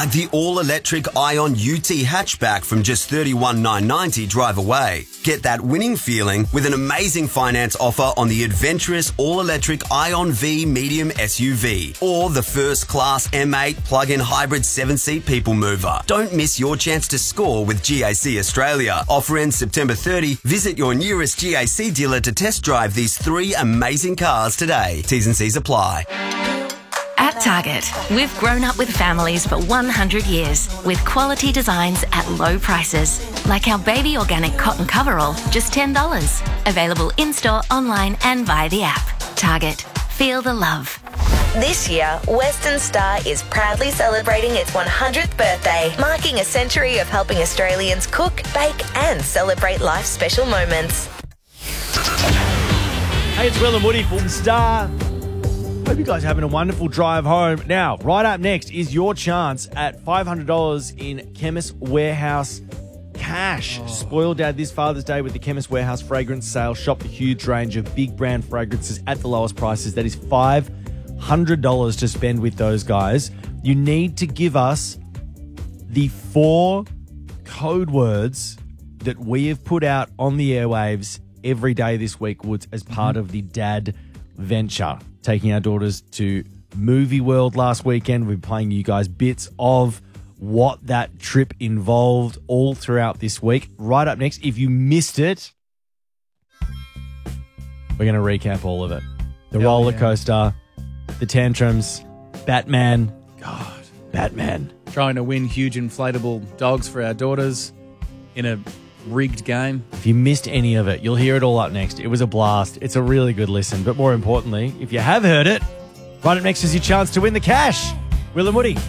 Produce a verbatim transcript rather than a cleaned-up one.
Like the all-electric Ion U T hatchback from just thirty-one thousand nine hundred ninety dollars drive away. Get that winning feeling with an amazing finance offer on the adventurous all-electric Ion V medium S U V or the first-class M eight plug-in hybrid seven-seat people mover. Don't miss your chance to score with G A C Australia. Offer ends September thirtieth. Visit your nearest G A C dealer to test drive these three amazing cars today. T's and C's apply. At Target, we've grown up with families for one hundred years with quality designs at low prices. Like our baby organic cotton coverall, just ten dollars. Available in-store, online and via the app. Target. Feel the love. This year, Western Star is proudly celebrating its one hundredth birthday, marking a century of helping Australians cook, bake and celebrate life's special moments. Hey, it's Will and Woody from Star. Hope you guys are having a wonderful drive home. Now, right up next is your chance at five hundred dollars in Chemist Warehouse cash. Oh. Spoil Dad this Father's Day with the Chemist Warehouse fragrance sale. Shop the huge range of big brand fragrances at the lowest prices. That is five hundred dollars to spend with those guys. You need to give us the four code words that we have put out on the airwaves every day this week, Woods, as part mm-hmm. of the Dad venture. Taking our daughters to Movie World last weekend. We've been playing you guys bits of what that trip involved all throughout this week. Right up next, if you missed it, we're going to recap all of it. The Hell roller yeah. coaster, the tantrums, Batman. God, Batman. Trying to win huge inflatable dogs for our daughters in a rigged game. If you missed any of it, you'll hear it all up next. It was a blast. It's a really good listen. But more importantly, if you have heard it, right up next is your chance to win the cash. Will and Woody.